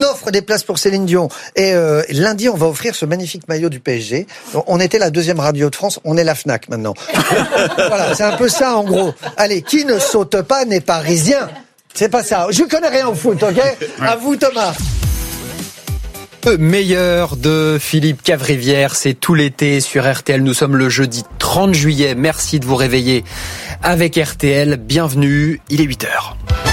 offre des places pour Céline Dion. Et lundi, on va offrir ce magnifique maillot du PSG. On était la 2e radio de France, on est la Fnac maintenant. Voilà, c'est un peu ça en gros. Allez, qui ne saute pas n'est parisien. C'est pas ça. Je connais rien au foot, ok ? À vous, Thomas. Le meilleur de Philippe Cavrivière, c'est tout l'été sur RTL. Nous sommes le jeudi 30 juillet. Merci de vous réveiller avec RTL. Bienvenue, il est 8h.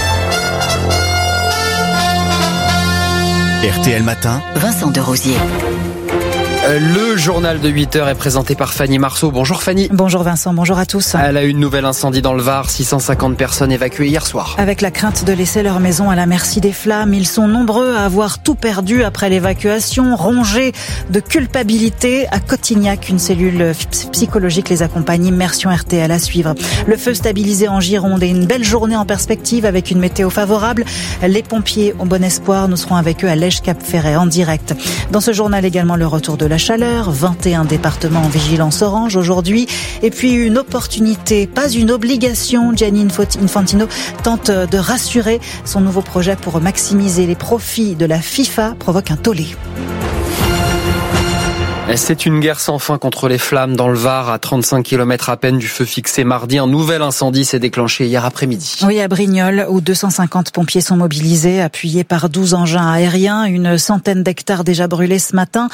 RTL Matin, Vincent Derosier. Le journal de 8h est présenté par Fanny Marceau. Bonjour Fanny. Bonjour Vincent, bonjour à tous. Elle a eu une nouvelle incendie dans le Var, 650 personnes évacuées hier soir. Avec la crainte de laisser leur maison à la merci des flammes, ils sont nombreux à avoir tout perdu après l'évacuation, rongés de culpabilité. À Cotignac, une cellule psychologique les accompagne. Immersion RTL à suivre. Le feu stabilisé en Gironde et une belle journée en perspective avec une météo favorable. Les pompiers ont bon espoir, nous serons avec eux à Lège-Cap-Ferret en direct. Dans ce journal également le retour de la chaleur, 21 départements en vigilance orange aujourd'hui, et puis une opportunité, pas une obligation. Gianni Infantino tente de rassurer. Son nouveau projet pour maximiser les profits de la FIFA provoque un tollé. C'est une guerre sans fin contre les flammes dans le Var, à 35 km à peine du feu fixé mardi. Un nouvel incendie s'est déclenché hier après-midi. Oui, à Brignoles, où 250 pompiers sont mobilisés, appuyés par 12 engins aériens. Une centaine d'hectares déjà brûlés ce matin.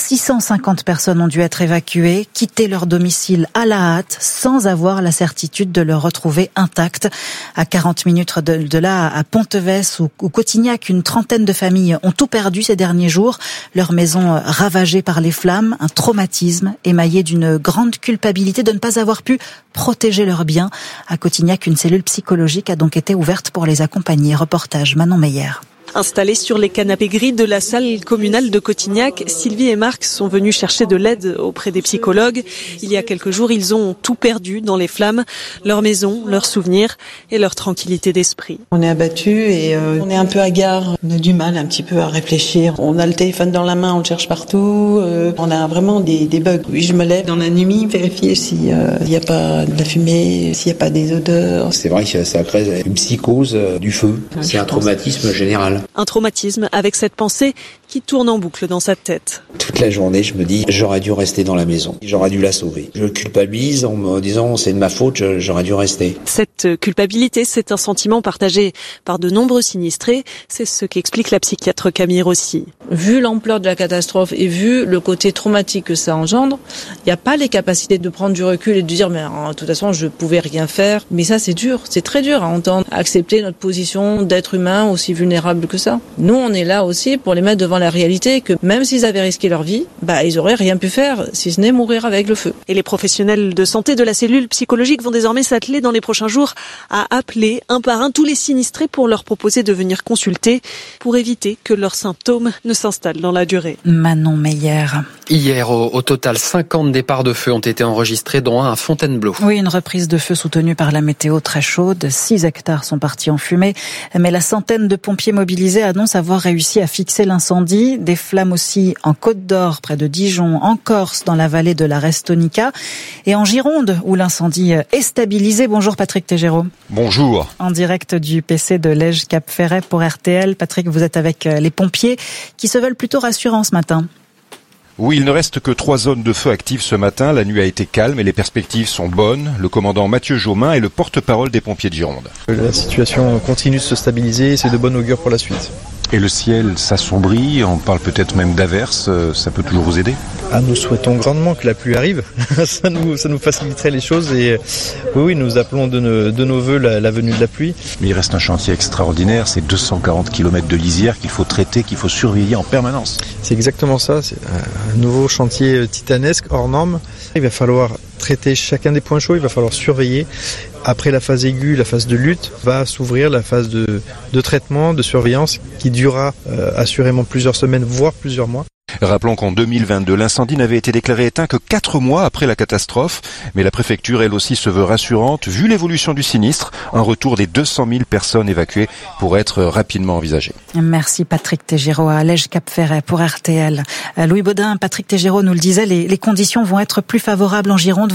650 personnes ont dû être évacuées, quitter leur domicile à la hâte, sans avoir la certitude de le retrouver intact. À 40 minutes de là, à Pontevès ou Cotignac, une trentaine de familles ont tout perdu ces derniers jours. Leur maison ravagée par les flammes. Un traumatisme émaillé d'une grande culpabilité de ne pas avoir pu protéger leurs biens. À Cotignac, une cellule psychologique a donc été ouverte pour les accompagner. Reportage Manon Meyer. Installés sur les canapés gris de la salle communale de Cotignac, Sylvie et Marc sont venus chercher de l'aide auprès des psychologues. Il y a quelques jours, ils ont tout perdu dans les flammes, leur maison, leurs souvenirs et leur tranquillité d'esprit. On est abattus et on est un peu hagard. On a du mal un petit peu à réfléchir. On a le téléphone dans la main, on le cherche partout. On a vraiment des bugs. Oui, je me lève dans la nuit, vérifier s'il n'y a pas de la fumée, s'il n'y a pas des odeurs. C'est vrai que ça crée une psychose du feu. C'est un traumatisme général. Un traumatisme avec cette pensée qui tourne en boucle dans sa tête. Toute la journée, je me dis, j'aurais dû rester dans la maison. J'aurais dû la sauver. Je culpabilise en me disant, c'est de ma faute, j'aurais dû rester. Cette culpabilité, c'est un sentiment partagé par de nombreux sinistrés. C'est ce qu'explique la psychiatre Camille Rossi. Vu l'ampleur de la catastrophe et vu le côté traumatique que ça engendre, il n'y a pas les capacités de prendre du recul et de dire, mais de toute façon, je pouvais rien faire. Mais ça, c'est dur. C'est très dur à entendre. Accepter notre position d'être humain aussi vulnérable que ça. Nous, on est là aussi pour les mettre devant la réalité que même s'ils avaient risqué leur vie, ils auraient rien pu faire si ce n'est mourir avec le feu. Et les professionnels de santé de la cellule psychologique vont désormais s'atteler dans les prochains jours à appeler un par un tous les sinistrés pour leur proposer de venir consulter pour éviter que leurs symptômes ne s'installent dans la durée. Manon Meyer. Hier, au total, 50 départs de feu ont été enregistrés, dont un à Fontainebleau. Oui, une reprise de feu soutenue par la météo très chaude. 6 hectares sont partis en fumée, mais la centaine de pompiers mobilisés annonce avoir réussi à fixer l'incendie. Des flammes aussi en Côte d'Or, près de Dijon, en Corse, dans la vallée de la Restonica, et en Gironde, où l'incendie est stabilisé. Bonjour Patrick Tégéraud. Bonjour. En direct du PC de Lège-Cap-Ferret pour RTL. Patrick, vous êtes avec les pompiers qui se veulent plutôt rassurants ce matin. Oui, il ne reste que 3 zones de feu actives ce matin. La nuit a été calme et les perspectives sont bonnes. Le commandant Mathieu Jaumin est le porte-parole des pompiers de Gironde. La situation continue de se stabiliser et c'est de bon augure pour la suite. Et le ciel s'assombrit, on parle peut-être même d'averses, ça peut toujours vous aider ? Nous souhaitons grandement que la pluie arrive, ça nous faciliterait les choses et oui, nous appelons de nos voeux la venue de la pluie. Mais il reste un chantier extraordinaire, c'est 240 km de lisière qu'il faut traiter, qu'il faut surveiller en permanence. C'est exactement ça, c'est un nouveau chantier titanesque, hors norme. Il va falloir traiter chacun des points chauds, il va falloir surveiller. Après la phase aiguë, la phase de lutte, va s'ouvrir la phase de traitement, de surveillance qui durera assurément plusieurs semaines, voire plusieurs mois. Rappelons qu'en 2022, l'incendie n'avait été déclaré éteint que 4 mois après la catastrophe. Mais la préfecture, elle aussi, se veut rassurante. Vu l'évolution du sinistre, un retour des 200 000 personnes évacuées pourrait être rapidement envisagé. Merci Patrick Tégéraud à Lège-Cap-Ferret pour RTL. Louis Baudin, Patrick Tégéraud nous le disait, les conditions vont être plus favorables en Gironde, vous confirmez ?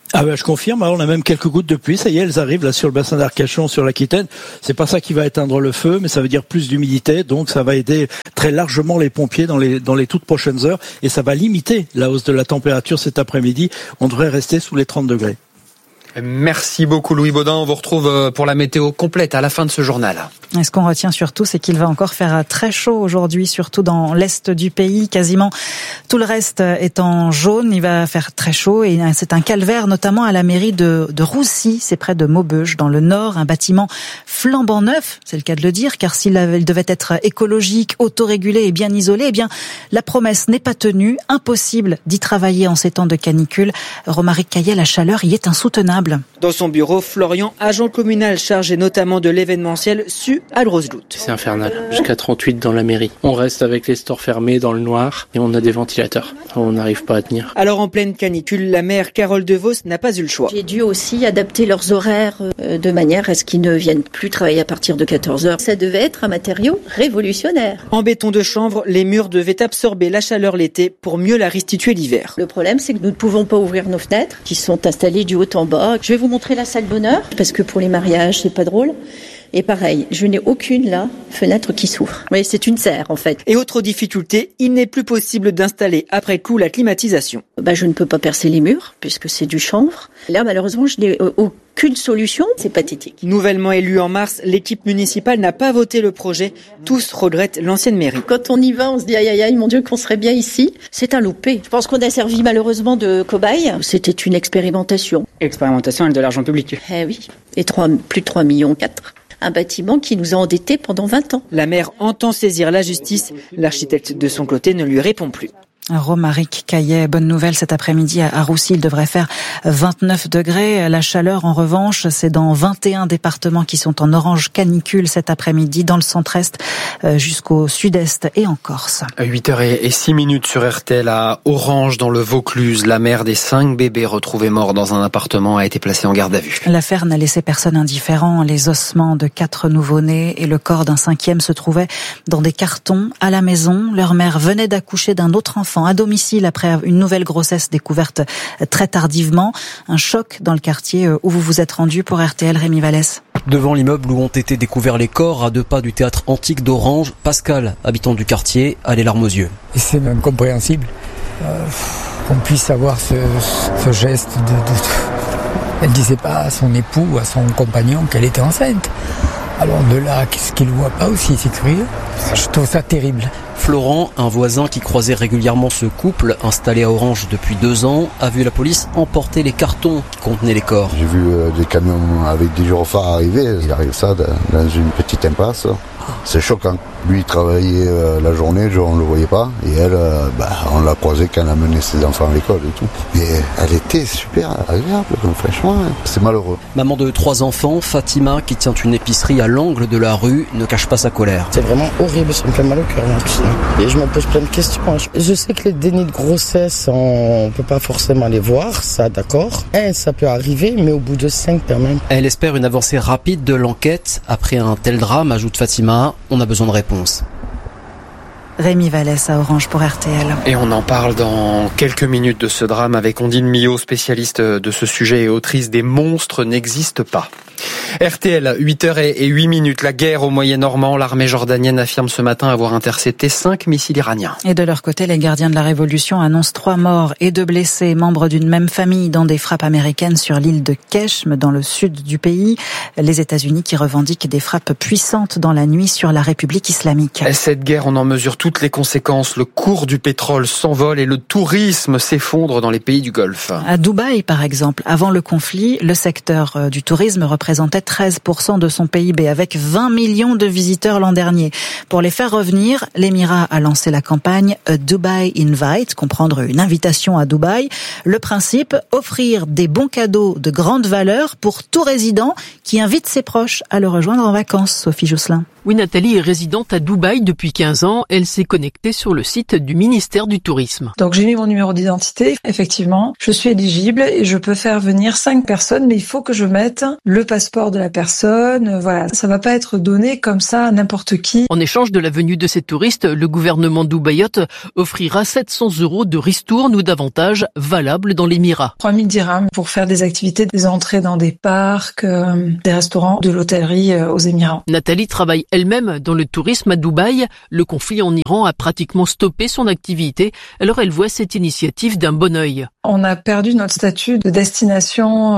Ah ben je confirme, alors on a même quelques gouttes de pluie, ça y est, elles arrivent là sur le bassin d'Arcachon, sur l'Aquitaine. C'est pas ça qui va éteindre le feu, mais ça veut dire plus d'humidité, donc ça va aider très largement les pompiers dans les toutes prochaines heures, et ça va limiter la hausse de la température cet après-midi. On devrait rester sous les 30 degrés. Merci beaucoup Louis Baudin, on vous retrouve pour la météo complète à la fin de ce journal. Et ce qu'on retient surtout, c'est qu'il va encore faire très chaud aujourd'hui, surtout dans l'est du pays. Quasiment tout le reste est en jaune. Il va faire très chaud et c'est un calvaire, notamment à la mairie de Roussy. C'est près de Maubeuge, dans le nord. Un bâtiment flambant neuf, c'est le cas de le dire, car s'il devait être écologique, autorégulé et bien isolé, eh bien, la promesse n'est pas tenue. Impossible d'y travailler en ces temps de canicule. Romaric Caillet, la chaleur y est insoutenable. Dans son bureau, Florian, agent communal chargé notamment de l'événementiel, sue à Grosse-Goutte. C'est infernal, jusqu'à 38 dans la mairie. On reste avec les stores fermés dans le noir et on a des ventilateurs. On n'arrive pas à tenir. Alors en pleine canicule, la maire Carole Devos n'a pas eu le choix. J'ai dû aussi adapter leurs horaires de manière à ce qu'ils ne viennent plus travailler à partir de 14h. Ça devait être un matériau révolutionnaire. En béton de chanvre, les murs devaient absorber la chaleur l'été pour mieux la restituer l'hiver. Le problème, c'est que nous ne pouvons pas ouvrir nos fenêtres qui sont installées du haut en bas. Je vais vous montrer la salle d'honneur parce que pour les mariages, c'est pas drôle. Et pareil, je n'ai aucune fenêtre qui s'ouvre. Oui, c'est une serre en fait. Et autre difficulté, il n'est plus possible d'installer après coup la climatisation. Je ne peux pas percer les murs puisque c'est du chanvre. Là, malheureusement, je n'ai aucune solution. C'est pathétique. Nouvellement élue en mars, l'équipe municipale n'a pas voté le projet. Tous regrettent l'ancienne mairie. Quand on y va, on se dit aïe aïe aïe, mon Dieu, qu'on serait bien ici. C'est un loupé. Je pense qu'on a servi malheureusement de cobaye. C'était une expérimentation. Expérimentation avec de l'argent public. Eh oui. Et plus de 3,4 millions. Un bâtiment qui nous a endettés pendant 20 ans. La maire entend saisir la justice. L'architecte de son côté ne lui répond plus. Romaric Caillet, bonne nouvelle cet après-midi à Roussy, il devrait faire 29 degrés. La chaleur, en revanche, c'est dans 21 départements qui sont en orange canicule cet après-midi, dans le centre-est jusqu'au sud-est et en Corse. 8h06 sur RTL à Orange, dans le Vaucluse. La mère des 5 bébés retrouvés morts dans un appartement a été placée en garde à vue. L'affaire n'a laissé personne indifférent. Les ossements de 4 nouveau-nés et le corps d'un 5e se trouvaient dans des cartons à la maison. Leur mère venait d'accoucher d'un autre enfant à domicile après une nouvelle grossesse découverte très tardivement. Un choc dans le quartier où vous vous êtes rendu pour RTL, Rémi Vallès. Devant l'immeuble où ont été découverts les corps, à 2 pas du théâtre antique d'Orange, Pascal, habitant du quartier, a les larmes aux yeux. Et c'est incompréhensible qu'on puisse avoir ce geste Elle disait pas à son époux ou à son compagnon qu'elle était enceinte. Alors de là, qu'est-ce qu'il ne voit pas aussi s'écrire? Je trouve ça terrible. Florent, un voisin qui croisait régulièrement ce couple, installé à Orange depuis 2 ans, a vu la police emporter les cartons qui contenaient les corps. J'ai vu des camions avec des gyrophares arriver. Il arrive ça dans une petite impasse. C'est choquant. Lui, il travaillait la journée, on ne le voyait pas. Et elle, on l'a croisée quand elle a mené ses enfants à l'école et tout. Mais elle était super agréable, franchement. C'est malheureux. Maman de 3 enfants, Fatima, qui tient une épicerie à l'angle de la rue, ne cache pas sa colère. C'est vraiment horrible, ça me fait mal au cœur en plus. Et je me pose plein de questions. Je sais que les dénis de grossesse, on ne peut pas forcément les voir, ça d'accord. Ça peut arriver, mais au bout de 5 quand même. Elle espère une avancée rapide de l'enquête. Après un tel drame, ajoute Fatima, on a besoin de réponses. Rémi Vallès à Orange pour RTL. Et on en parle dans quelques minutes de ce drame avec Ondine Millot, spécialiste de ce sujet et autrice des Monstres n'existent pas. RTL, 8h08. La guerre au Moyen-Orient. L'armée jordanienne affirme ce matin avoir intercepté 5 missiles iraniens. Et de leur côté, les gardiens de la Révolution annoncent 3 morts et 2 blessés, membres d'une même famille, dans des frappes américaines sur l'île de Keshm, dans le sud du pays. Les États-Unis qui revendiquent des frappes puissantes dans la nuit sur la République islamique. Cette guerre, on en mesure toutes les conséquences. Le cours du pétrole s'envole et le tourisme s'effondre dans les pays du Golfe. À Dubaï, par exemple, avant le conflit, le secteur du tourisme représentait 13% de son PIB, avec 20 millions de visiteurs l'an dernier. Pour les faire revenir, l'Émirat a lancé la campagne A Dubai Invite, comprendre une invitation à Dubaï. Le principe, offrir des bons cadeaux de grande valeur pour tout résident qui invite ses proches à le rejoindre en vacances. Sophie Jousselin. Oui, Nathalie est résidente à Dubaï depuis 15 ans. Elle s'est connectée sur le site du ministère du Tourisme. Donc j'ai mis mon numéro d'identité. Effectivement, je suis éligible et je peux faire venir 5 personnes, mais il faut que je mette le passeport de la personne. Voilà, ça va pas être donné comme ça à n'importe qui. En échange de la venue de ces touristes, le gouvernement dubaïote offrira 700 € de ristourne ou davantage valables dans l'Émirat. 3000 dirhams pour faire des activités, des entrées dans des parcs, des restaurants, de l'hôtellerie aux Émirats. Nathalie travaille elle-même dans le tourisme à Dubaï. Le conflit en Iran a pratiquement stoppé son activité. Alors elle voit cette initiative d'un bon œil. On a perdu notre statut de destination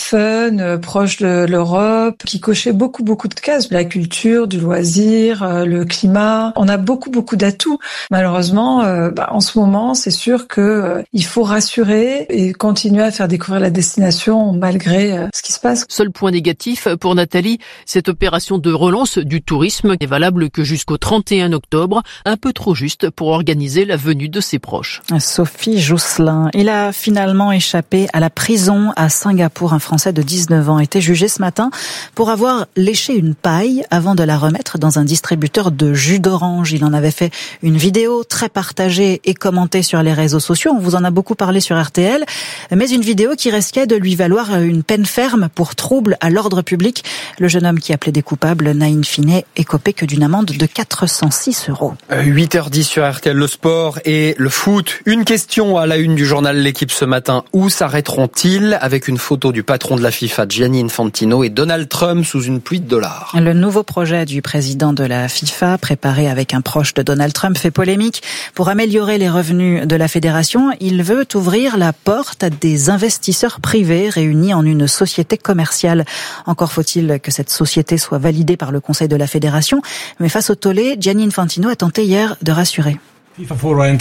fun, proche de l'Europe, qui cochait beaucoup de cases. La culture, du loisir, le climat. On a beaucoup d'atouts. Malheureusement, en ce moment, c'est sûr que il faut rassurer et continuer à faire découvrir la destination malgré ce qui se passe. Seul point négatif pour Nathalie, cette opération de relance du tourisme n'est valable que jusqu'au 31 octobre, un peu trop juste pour organiser la venue de ses proches. Sophie Jousselin, il a finalement échappé à la prison à Singapour. Un Français de 19 ans était jugé ce matin pour avoir léché une paille avant de la remettre dans un distributeur de jus d'orange. Il en avait fait une vidéo très partagée et commentée sur les réseaux sociaux. On vous en a beaucoup parlé sur RTL, mais une vidéo qui risquait de lui valoir une peine ferme pour trouble à l'ordre public. Le jeune homme qui a plaidé coupable n'a in fine écopé que d'une amende de 406 €. 8h10 sur RTL, le sport et le foot. Une question à la une du journal L'Équipe ce matin. Où s'arrêteront-ils? Avec une photo du patron de la FIFA, Gianni Infantino, et Donald Trump sous une pluie de dollars. Le nouveau projet du président de la FIFA, préparé avec un proche de Donald Trump, fait polémique. Pour améliorer les revenus de la fédération, il veut ouvrir la porte à des investisseurs privés réunis en une société commerciale. Encore faut-il que cette société soit validée par le Conseil de la fédération. Mais face au tollé, Gianni Infantino a tenté hier de rassurer. FIFA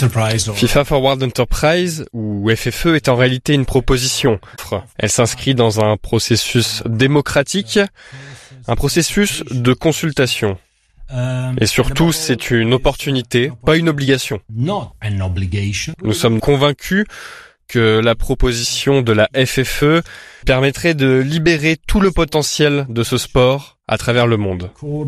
Forward Enterprise, ou FFE, est en réalité une proposition. Elle s'inscrit dans un processus démocratique, un processus de consultation. Et surtout, c'est une opportunité, pas une obligation. Nous sommes convaincus que la proposition de la FFE permettrait de libérer tout le potentiel de ce sport à travers le monde.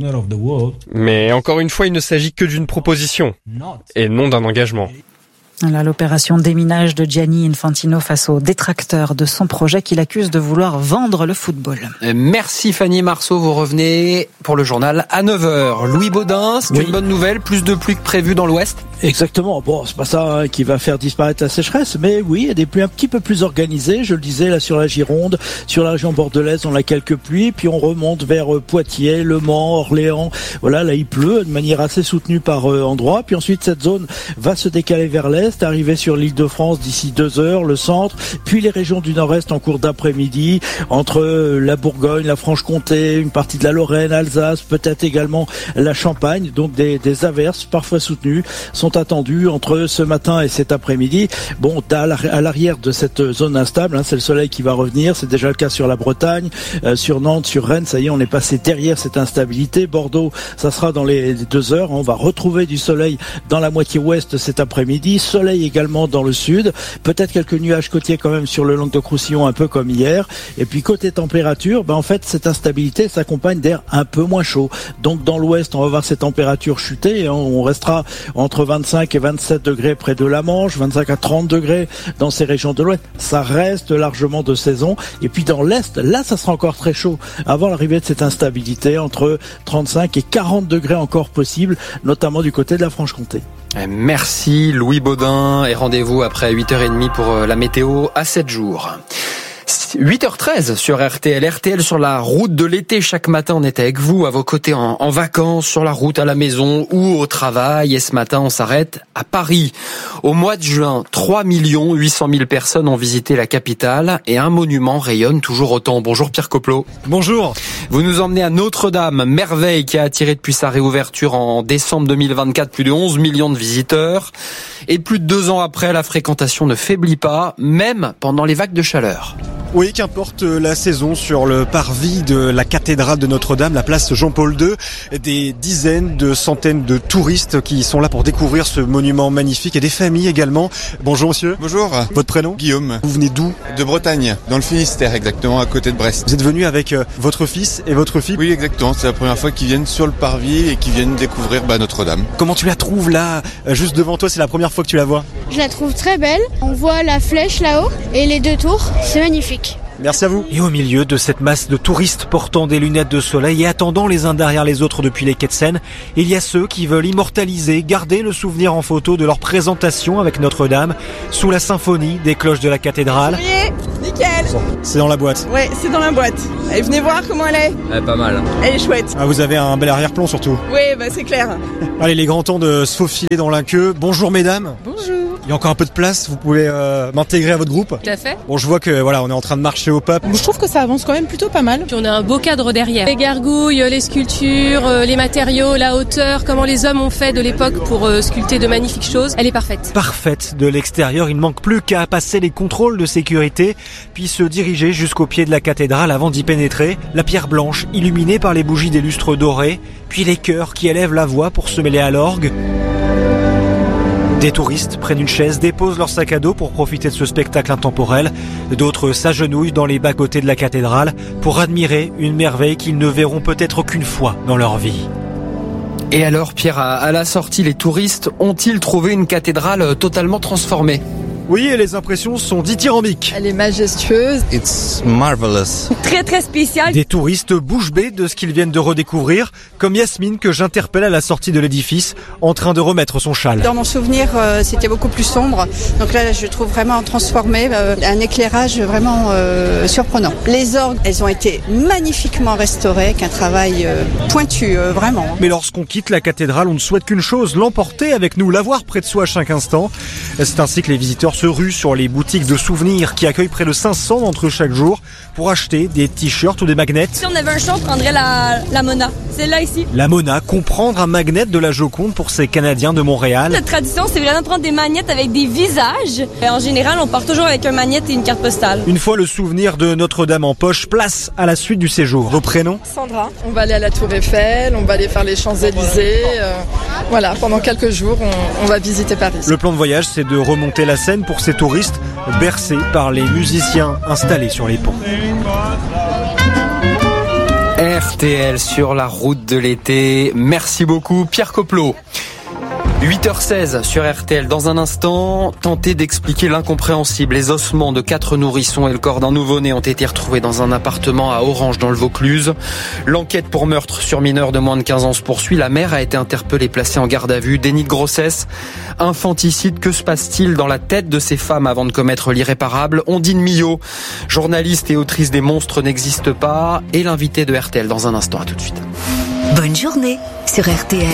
Mais encore une fois, il ne s'agit que d'une proposition et non d'un engagement. Là, l'opération déminage de Gianni Infantino face aux détracteurs de son projet qu'il accuse de vouloir vendre le football. Merci Fanny Marceau, vous revenez pour le journal à 9h. Louis Baudin, c'est une bonne nouvelle, plus de pluie que prévu dans l'Ouest? Exactement, bon, c'est pas ça qui va faire disparaître la sécheresse, mais oui, il y a des pluies un petit peu plus organisées, je le disais, là sur la Gironde, sur la région bordelaise, on a quelques pluies, puis on remonte vers Poitiers, Le Mans, Orléans, voilà, là il pleut de manière assez soutenue par endroits, puis ensuite cette zone va se décaler vers l'est, arrivé sur l'Île-de-France d'ici 2 heures, le centre, puis les régions du nord-est en cours d'après-midi, entre la Bourgogne, la Franche-Comté, une partie de la Lorraine, Alsace, peut-être également la Champagne, donc des averses parfois soutenues sont attendues entre ce matin et cet après-midi. Bon, à l'arrière de cette zone instable, c'est le soleil qui va revenir, c'est déjà le cas sur la Bretagne, sur Nantes, sur Rennes, ça y est, on est passé derrière cette instabilité. Bordeaux, ça sera dans les 2 heures, on va retrouver du soleil dans la moitié ouest cet après-midi, soleil également dans le sud, peut-être quelques nuages côtiers quand même sur le Languedoc-Roussillon, un peu comme hier. Et puis côté température, en fait cette instabilité s'accompagne d'air un peu moins chaud. Donc dans l'ouest, on va voir ces températures chuter, on restera entre 25 et 27 degrés près de la Manche, 25 à 30 degrés dans ces régions de l'ouest. Ça reste largement de saison. Et puis dans l'est, là ça sera encore très chaud avant l'arrivée de cette instabilité, entre 35 et 40 degrés encore possible, notamment du côté de la Franche-Comté. Merci Louis Baudin et rendez-vous après 8h30 pour la météo à 7 jours. 8h13 sur RTL. RTL sur la route de l'été. Chaque matin, on est avec vous, à vos côtés, en vacances, sur la route, à la maison ou au travail. Et ce matin, on s'arrête à Paris. Au mois de juin, 3 800 000 personnes ont visité la capitale et un monument rayonne toujours autant. Bonjour Pierre Coplot. Bonjour. Vous nous emmenez à Notre-Dame, merveille qui a attiré depuis sa réouverture en décembre 2024 plus de 11 millions de visiteurs. Et plus de 2 ans après, la fréquentation ne faiblit pas, même pendant les vagues de chaleur. Oui, qu'importe la saison, sur le parvis de la cathédrale de Notre-Dame, la place Jean-Paul II, des dizaines de centaines de touristes qui sont là pour découvrir ce monument magnifique et des familles également. Bonjour monsieur. Bonjour. Votre prénom? Guillaume. Vous venez d'où? De Bretagne, dans le Finistère exactement, à côté de Brest. Vous êtes venu avec votre fils et votre fille? Oui, exactement, c'est la première fois qu'ils viennent sur le parvis et qu'ils viennent découvrir Notre-Dame. Comment tu la trouves là, juste devant toi, c'est la première fois que tu la vois? Je la trouve très belle, on voit la flèche là-haut et les deux tours, c'est magnifique. Merci à vous. Et au milieu de cette masse de touristes portant des lunettes de soleil et attendant les uns derrière les autres depuis les quais de Seine, il y a ceux qui veulent immortaliser, garder le souvenir en photo de leur présentation avec Notre-Dame sous la symphonie des cloches de la cathédrale. Nickel. C'est dans la boîte. Ouais, c'est dans la boîte. Allez, venez voir comment elle est. Elle est pas mal. Elle est chouette. Ah, vous avez un bel arrière-plan surtout. Oui, c'est clair. Allez, les grands temps de se faufiler dans la queue. Bonjour mesdames. Bonjour. Il y a encore un peu de place, vous pouvez m'intégrer à votre groupe. Tout à fait. Bon, je vois que voilà, on est en train de marcher au pas. Je trouve que ça avance quand même plutôt pas mal. Puis on a un beau cadre derrière. Les gargouilles, les sculptures, les matériaux, la hauteur, comment les hommes ont fait de l'époque pour sculpter de magnifiques choses, elle est parfaite. Parfaite de l'extérieur, il ne manque plus qu'à passer les contrôles de sécurité, puis se diriger jusqu'au pied de la cathédrale avant d'y pénétrer. La pierre blanche, illuminée par les bougies des lustres dorés, puis les chœurs qui élèvent la voix pour se mêler à l'orgue. Des touristes prennent une chaise, déposent leur sac à dos pour profiter de ce spectacle intemporel. D'autres s'agenouillent dans les bas-côtés de la cathédrale pour admirer une merveille qu'ils ne verront peut-être qu'une fois dans leur vie. Et alors, Pierre, à la sortie, les touristes ont-ils trouvé une cathédrale totalement transformée ? Oui, et les impressions sont dithyrambiques. Elle est majestueuse. It's marvelous. Très très spéciale. Des touristes bouche bée de ce qu'ils viennent de redécouvrir, comme Yasmine que j'interpelle à la sortie de l'édifice, en train de remettre son châle. Dans mon souvenir, c'était beaucoup plus sombre. Donc là, je trouve vraiment transformé, un éclairage vraiment surprenant. Les orgues, elles ont été magnifiquement restaurées, avec un travail pointu, vraiment. Mais lorsqu'on quitte la cathédrale, on ne souhaite qu'une chose, l'emporter avec nous, l'avoir près de soi à chaque instant. C'est ainsi que les visiteurs se ruent sur les boutiques de souvenirs qui accueillent près de 500 d'entre eux chaque jour pour acheter des t-shirts ou des magnets. Si on avait un choix, on prendrait la Mona. C'est là ici. La Mona, comprendre un magnet de la Joconde pour ces Canadiens de Montréal. Notre tradition, c'est vraiment de prendre des magnettes avec des visages. Et en général, on part toujours avec un magnet et une carte postale. Une fois le souvenir de Notre-Dame en poche, place à la suite du séjour. Vos prénoms? Sandra. On va aller à la Tour Eiffel, on va aller faire les Champs-Élysées. Voilà, pendant quelques jours, on va visiter Paris. Le plan de voyage, c'est de remonter la Seine pour ces touristes bercés par les musiciens installés sur les ponts. RTL sur la route de l'été. Merci beaucoup, Pierre Coplot. 8h16 sur RTL. Dans un instant, tenter d'expliquer l'incompréhensible. Les ossements de 4 nourrissons et le corps d'un nouveau-né ont été retrouvés dans un appartement à Orange dans le Vaucluse. L'enquête pour meurtre sur mineur de moins de 15 ans se poursuit. La mère a été interpellée, placée en garde à vue. Déni de grossesse, infanticide. Que se passe-t-il dans la tête de ces femmes avant de commettre l'irréparable? Ondine Millot, journaliste et autrice des Monstres n'existe pas, et l'invité de RTL dans un instant. À tout de suite. Bonne journée sur RTL.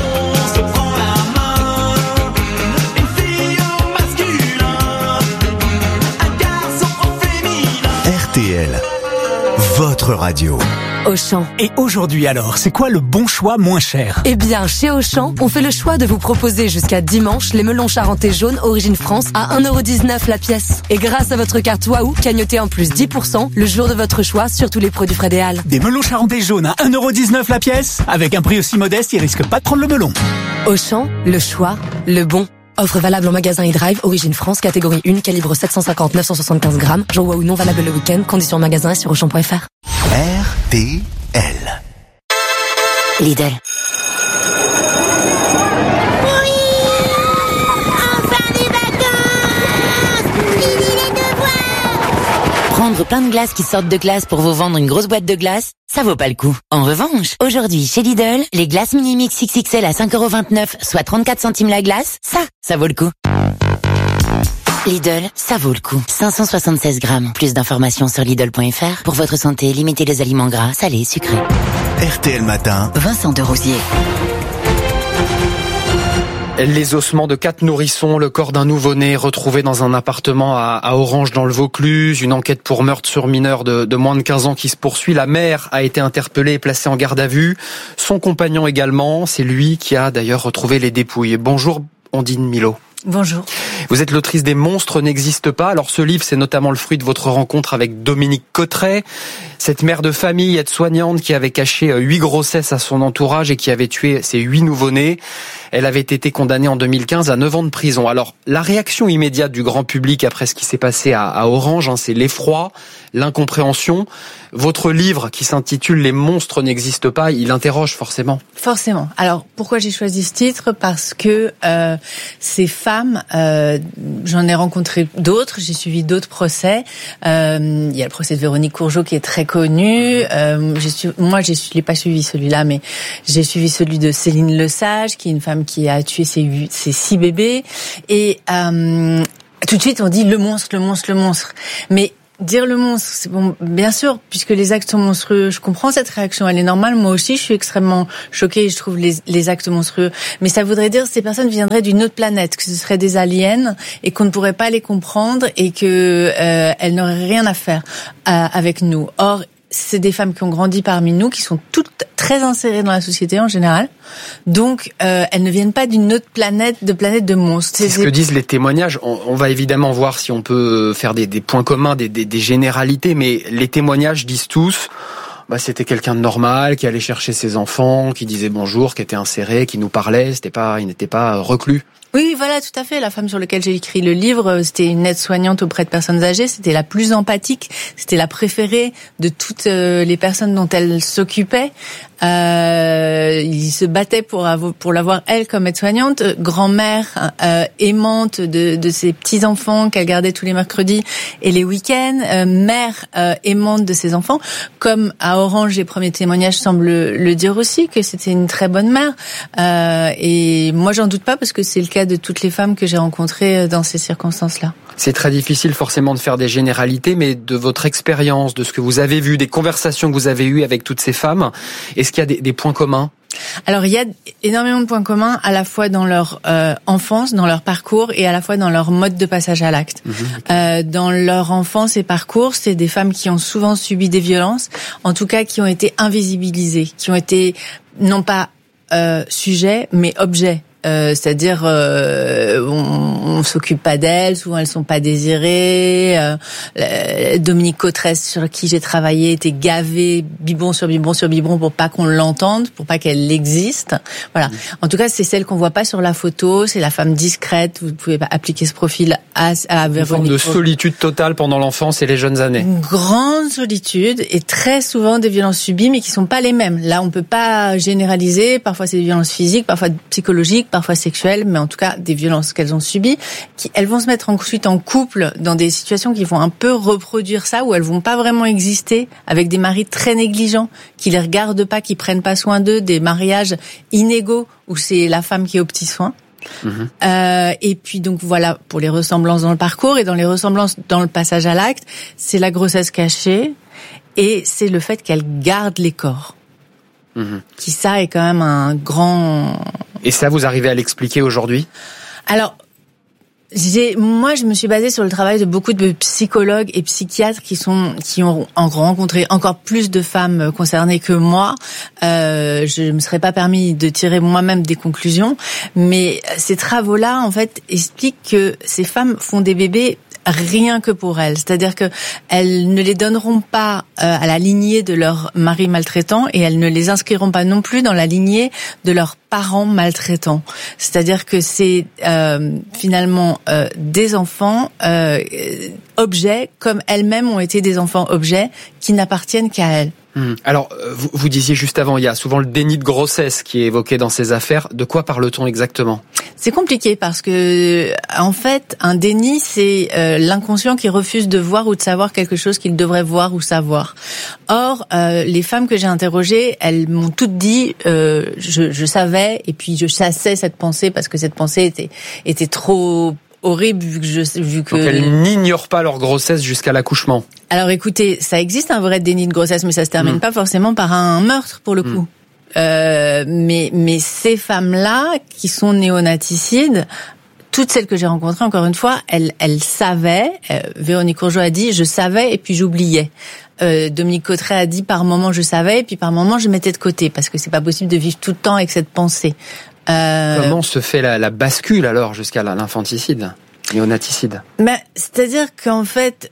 RTL, votre radio. Auchan. Et aujourd'hui alors, c'est quoi le bon choix moins cher? Eh bien, chez Auchan, on fait le choix de vous proposer jusqu'à dimanche les melons charentais jaunes Origine France à 1,19€ la pièce. Et grâce à votre carte Waouh, cagnotez en plus 10% le jour de votre choix sur tous les produits Frédéal. Des melons charentais jaunes à 1,19€ la pièce? Avec un prix aussi modeste, ils risquent pas de prendre le melon. Auchan, le choix, le bon. Offre valable en magasin e-drive, Origine France, catégorie 1, calibre 750-975 grammes. Jour Waouh non valable le week-end, conditions en magasin et sur Auchan.fr. RTL. Lidl. Oui, enfin des vacances. Fini les devoirs. Prendre plein de glaces qui sortent de glace pour vous vendre une grosse boîte de glace, ça vaut pas le coup. En revanche, aujourd'hui chez Lidl, les glaces mini-mix XXL à 5,29€, soit 34 centimes la glace, ça vaut le coup. Lidl, ça vaut le coup. 576 grammes. Plus d'informations sur Lidl.fr. Pour votre santé, limitez les aliments gras, salés, sucrés. RTL Matin. Vincent de Rosier. Les ossements de 4 nourrissons, le corps d'un nouveau-né retrouvé dans un appartement à Orange dans le Vaucluse, une enquête pour meurtre sur mineur de moins de 15 ans qui se poursuit. La mère a été interpellée et placée en garde à vue. Son compagnon également, c'est lui qui a d'ailleurs retrouvé les dépouilles. Bonjour Ondine Millot. Bonjour. Vous êtes l'autrice des Monstres n'existent pas. Alors ce livre, c'est notamment le fruit de votre rencontre avec Dominique Cotret, cette mère de famille, aide-soignante qui avait caché 8 grossesses à son entourage et qui avait tué ses 8 nouveau-nés. Elle avait été condamnée en 2015 à 9 ans de prison. Alors la réaction immédiate du grand public après ce qui s'est passé à Orange, c'est l'effroi, l'incompréhension. Votre livre qui s'intitule Les Monstres n'existent pas, il interroge forcément. Forcément. Alors pourquoi j'ai choisi ce titre ? Parce que ces femmes, j'en ai rencontré d'autres, j'ai suivi d'autres procès. Il y a le procès de Véronique Courgeot qui est très connu. Je l'ai pas suivi celui-là, mais j'ai suivi celui de Céline Lesage, qui est une femme qui a tué ses 6 bébés. Et tout de suite on dit le monstre. Mais dire le monstre, c'est bon, bien sûr, puisque les actes sont monstrueux. Je comprends cette réaction, elle est normale. Moi aussi, je suis extrêmement choquée et je trouve les actes monstrueux. Mais ça voudrait dire que ces personnes viendraient d'une autre planète, que ce seraient des aliens et qu'on ne pourrait pas les comprendre et que elles n'auraient rien à faire avec nous. Or, c'est des femmes qui ont grandi parmi nous, qui sont toutes très insérées dans la société en général. Donc, elles ne viennent pas d'une autre planète de monstres. C'est ce que disent les témoignages. On va évidemment voir si on peut faire des points communs, des généralités, mais les témoignages disent tous... c'était quelqu'un de normal, qui allait chercher ses enfants, qui disait bonjour, qui était inséré, qui nous parlait, il n'était pas reclus. Oui, voilà, tout à fait. La femme sur laquelle j'ai écrit le livre, c'était une aide-soignante auprès de personnes âgées. C'était la plus empathique. C'était la préférée de toutes les personnes dont elle s'occupait. Il se battait pour l'avoir elle comme aide-soignante, grand-mère aimante de ses petits-enfants qu'elle gardait tous les mercredis et les week-ends, mère aimante de ses enfants. Comme à Orange, les premiers témoignages semblent le dire aussi, que c'était une très bonne mère. Et moi, j'en doute pas parce que c'est le cas de toutes les femmes que j'ai rencontrées dans ces circonstances-là. C'est très difficile forcément de faire des généralités, mais de votre expérience, de ce que vous avez vu, des conversations que vous avez eues avec toutes ces femmes, est-ce qu'il y a des points communs ? Alors il y a énormément de points communs à la fois dans leur enfance, dans leur parcours et à la fois dans leur mode de passage à l'acte. Dans leur enfance et parcours, c'est des femmes qui ont souvent subi des violences, en tout cas qui ont été invisibilisées, qui ont été non pas sujets mais objets. C'est-à-dire on s'occupe pas d'elles, souvent elles sont pas désirées. Dominique Cotret, sur qui j'ai travaillé, était gavée biberon sur biberon pour pas qu'on l'entende, pour pas qu'elle existe. Voilà. En tout cas, c'est celle qu'on voit pas sur la photo. C'est la femme discrète. Vous pouvez appliquer ce profil à Véronique. Une forme de solitude totale pendant l'enfance et les jeunes années. Une grande solitude et très souvent des violences subies, mais qui sont pas les mêmes. Là, on peut pas généraliser. Parfois, c'est des violences physiques, parfois psychologiques, parfois sexuelles, mais en tout cas des violences qu'elles ont subies, elles vont se mettre ensuite en couple dans des situations qui vont un peu reproduire ça, où elles vont pas vraiment exister, avec des maris très négligents, qui les regardent pas, qui prennent pas soin d'eux, des mariages inégaux, où c'est la femme qui est aux petits soins. Et puis donc voilà pour les ressemblances dans le parcours, et dans les ressemblances dans le passage à l'acte, c'est la grossesse cachée, et c'est le fait qu'elles gardent les corps. Qui ça est quand même un grand... Et ça, vous arrivez à l'expliquer aujourd'hui ? Alors, moi, je me suis basée sur le travail de beaucoup de psychologues et psychiatres qui ont rencontré encore plus de femmes concernées que moi. Je me serais pas permis de tirer moi-même des conclusions, mais ces travaux-là, en fait, expliquent que ces femmes font des bébés rien que pour elles. C'est-à-dire que elles ne les donneront pas à la lignée de leur mari maltraitant, et elles ne les inscriront pas non plus dans la lignée de leurs parents maltraitants. C'est-à-dire que c'est finalement des enfants objets, comme elles-mêmes ont été des enfants objets qui n'appartiennent qu'à elles. Alors, vous disiez juste avant, il y a souvent le déni de grossesse qui est évoqué dans ces affaires. De quoi parle-t-on exactement ? C'est compliqué parce que, en fait, un déni, c'est l'inconscient qui refuse de voir ou de savoir quelque chose qu'il devrait voir ou savoir. Or, les femmes que j'ai interrogées, elles m'ont toutes dit, je savais, et puis je chassais cette pensée parce que cette pensée était trop horrible vu que... Donc elles n'ignorent pas leur grossesse jusqu'à l'accouchement. Alors écoutez, ça existe un vrai déni de grossesse, mais ça se termine pas forcément par un meurtre pour le coup. Mais ces femmes-là qui sont néonaticides, toutes celles que j'ai rencontrées, encore une fois, elles savaient. Véronique Courgeot a dit, je savais et puis j'oubliais. Dominique Cotret a dit, par moment je savais et puis par moment je mettais de côté, parce que c'est pas possible de vivre tout le temps avec cette pensée. Comment se fait la bascule alors jusqu'à l'infanticide, néonaticide? C'est-à-dire qu'en fait,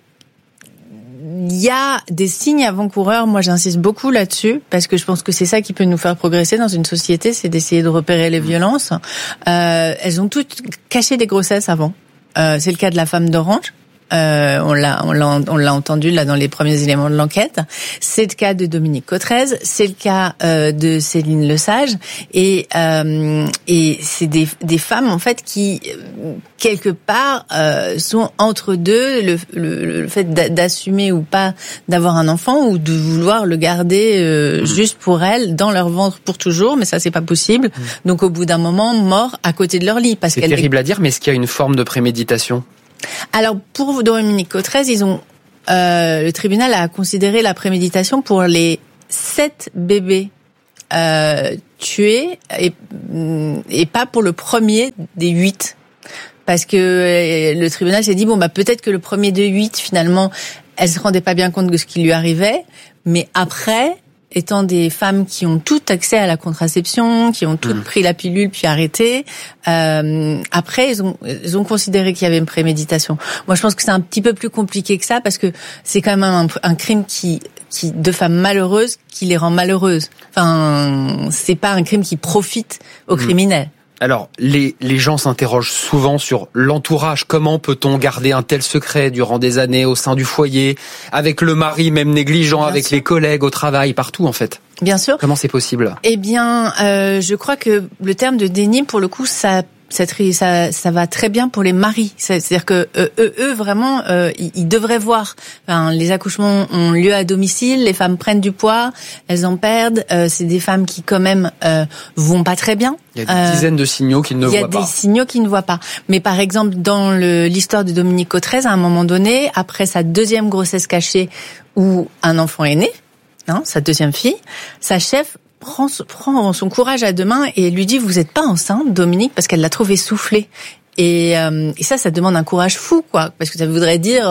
il y a des signes avant-coureurs. Moi, j'insiste beaucoup là-dessus parce que je pense que c'est ça qui peut nous faire progresser dans une société, c'est d'essayer de repérer les violences. Elles ont toutes caché des grossesses avant. C'est le cas de la femme d'Orange. On l'a entendu là dans les premiers éléments de l'enquête. C'est le cas de Dominique Cotrez, c'est le cas de Céline Lesage, et c'est des femmes en fait qui quelque part sont entre deux, le fait d'assumer ou pas d'avoir un enfant ou de vouloir le garder juste pour elles dans leur ventre pour toujours, mais ça c'est pas possible. Donc au bout d'un moment, mort à côté de leur lit parce c'est terrible à dire, mais est-ce qu'il y a une forme de préméditation? Alors, pour Dominique Cotrez, le tribunal a considéré la préméditation pour les 7 bébés tués et pas pour le premier des 8. Parce que le tribunal s'est dit, peut-être que le premier des 8, finalement, elle se rendait pas bien compte de ce qui lui arrivait, mais après, étant des femmes qui ont tout accès à la contraception, qui ont toutes pris la pilule puis arrêté, après ils ont considéré qu'il y avait une préméditation. Moi, je pense que c'est un petit peu plus compliqué que ça parce que c'est quand même un crime qui de femmes malheureuses qui les rend malheureuses. Enfin, c'est pas un crime qui profite aux criminels. Alors, les gens s'interrogent souvent sur l'entourage. Comment peut-on garder un tel secret durant des années au sein du foyer, avec le mari même négligent, avec les collègues au travail, partout en fait? Bien sûr. Comment c'est possible? Eh bien, je crois que le terme de déni, pour le coup, ça va très bien pour les maris. C'est-à-dire que eux vraiment, ils devraient voir. Enfin, les accouchements ont lieu à domicile, les femmes prennent du poids, elles en perdent. C'est des femmes qui quand même vont pas très bien. Il y a des dizaines de signaux qu'ils ne voient pas. Il y a des signaux qu'ils ne voient pas. Mais par exemple, dans l'histoire de Dominique Cotrez, à un moment donné, après sa deuxième grossesse cachée, où un enfant est né, sa deuxième fille, sa chef prend son courage à deux mains et lui dit, vous n'êtes pas enceinte, Dominique, parce qu'elle l'a trouvé soufflée. Et ça demande un courage fou, quoi, parce que ça voudrait dire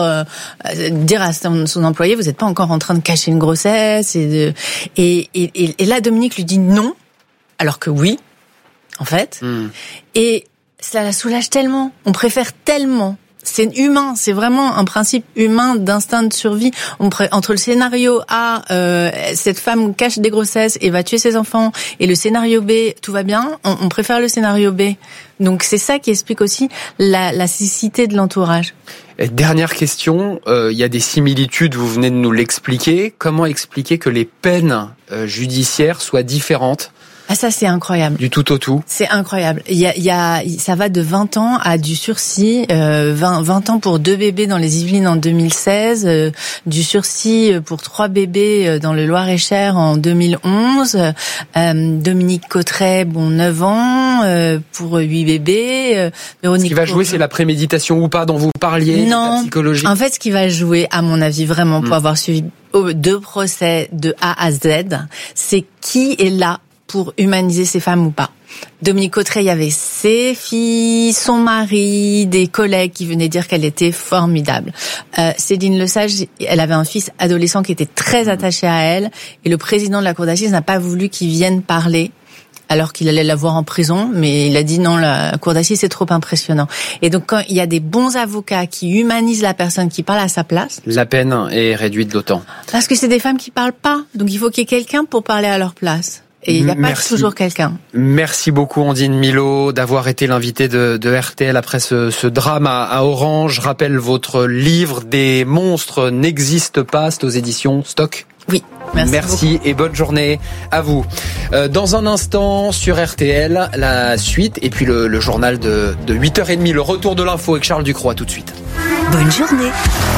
à son employé, vous n'êtes pas encore en train de cacher une grossesse. Et là, Dominique lui dit non, alors que oui, en fait. Et ça la soulage tellement. On préfère tellement. C'est humain, c'est vraiment un principe humain d'instinct de survie. Entre le scénario A, cette femme cache des grossesses et va tuer ses enfants, et le scénario B, tout va bien, on préfère le scénario B. Donc c'est ça qui explique aussi la cécité de l'entourage. Et dernière question, il y a des similitudes, vous venez de nous l'expliquer. Comment expliquer que les peines judiciaires soient différentes? Ah, ça, c'est incroyable. Du tout au tout. C'est incroyable. Ça va de 20 ans à du sursis, 20 ans pour 2 bébés dans les Yvelines en 2016, du sursis pour 3 bébés dans le Loir-et-Cher en 2011, Dominique Cotrez, 9 ans, pour 8 bébés, Véronique. Ce qui va jouer, c'est la préméditation ou pas dont vous parliez, la psychologie. En fait, ce qui va jouer, à mon avis, vraiment, pour avoir suivi 2 procès de A à Z, c'est qui est là pour humaniser ces femmes ou pas. Dominique Cotrez, il y avait ses filles, son mari, des collègues qui venaient dire qu'elle était formidable. Céline Lesage, elle avait un fils adolescent qui était très attaché à elle, et le président de la cour d'assises n'a pas voulu qu'il vienne parler, alors qu'il allait la voir en prison, mais il a dit non, la cour d'assises c'est trop impressionnant. Et donc quand il y a des bons avocats qui humanisent la personne, qui parle à sa place, la peine est réduite d'autant. Parce que c'est des femmes qui parlent pas, donc il faut qu'il y ait quelqu'un pour parler à leur place. Et il n'y a pas toujours quelqu'un. Merci beaucoup Ondine Milot d'avoir été l'invitée de RTL après ce drame à Orange. Je rappelle votre livre Des monstres n'existent pas, c'est aux éditions Stock. Oui, merci et bonne journée à vous. Dans un instant sur RTL, la suite et puis le journal de 8h30, le retour de l'info avec Charles Ducrot. Tout de suite. Bonne journée.